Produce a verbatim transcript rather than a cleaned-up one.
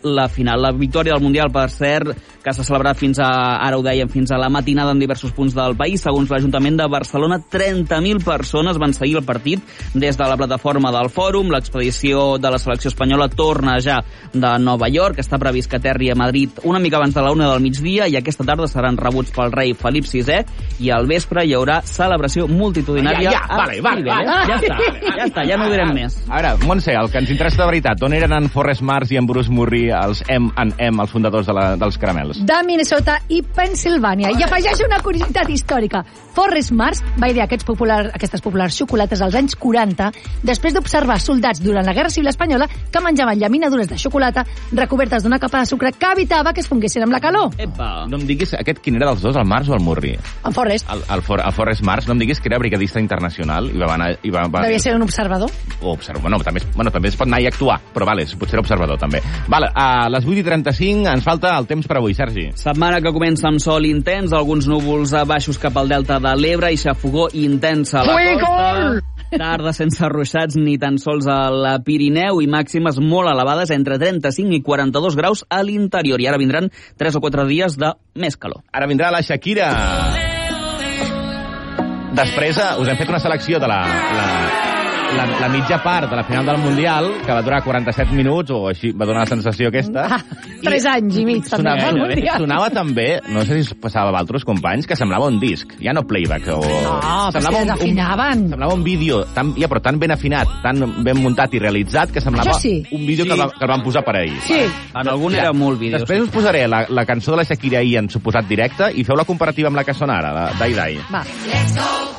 la final. La victòria del Mundial, per cert, que s'ha celebrat fins a, ara ho dèiem, fins a la matinada en diversos punts del país. Segons l'Ajuntament de Barcelona, trenta mil persones van seguir el partit des de la plataforma del Fòrum. L'expedició de la selecció espanyola torna ja de Nova York. Està previst que aterri a Madrid una mica abans de la una del migdia i aquesta tarda seran rebuts pel rei Felip sisè i al vespre hi haurà celebració multitudinària. Ja, ja, vale, vale, vale. Ja està, ja està, ja no ho direm més. A veure, Montse, el que ens interessa de veritat, on eren en Forrest Mars i en Bruce Murray, els M and M, els fundadors de la, dels caramels? De Minnesota i Pensilvània. I afegeixo una curiositat històrica. Forrest Mars va idear aquests popular, aquestes populars xocolates als anys quaranta després d'observar soldats durant la Guerra Civil Espanyola que menjaven llaminadures de xocolata recobertes d'una capa de sucre que evitava que es fonguessin amb la calor. Epa. No em diguis, aquest quin era dels dos, el Mars o el Murray? En Forrest. El, el, For, el Forrest Mars, no em diguis que era brigadista internacional i va anar... I va, va... Devia ser un observador. O observa, bueno, també, es, bueno, també es pot anar i actuar, però vale, potser era observador també. Vale, a les vuit i trenta-cinc ens falta el temps per avui, Sergi. Setmana que comença amb sol intens, alguns núvols baixos cap al delta de l'Ebre i xafogó intensa a la costa. Tarda sense ruixats ni tan sols al Pirineu i màximes molt elevades entre trenta-cinc i quaranta-dos graus a l'interior. I ara vindran tres o quatre dies de més calor. Ara vindrà la Shakira. Després us hem fet una selecció de la, la, la, la mitja part de la final del Mundial, que va durar quaranta-set minuts, o així va donar la sensació aquesta. Ah, tres anys i mig, també. Sonava, el Mundial. sonava també, no sé si us passava amb altres companys, que semblava un disc, ja no playback. O... No, però semblava es afinaven. Semblava un vídeo, tan, ja, però tan ben afinat, tan ben muntat i realitzat, que semblava sí. un vídeo sí. que, va, que el van posar per ahir. Sí. En algun era molt vídeo. Després us posaré la, la cançó de la Shakira ahir en suposat directe i feu la comparativa amb la que sona ara, Dai Dai. Va.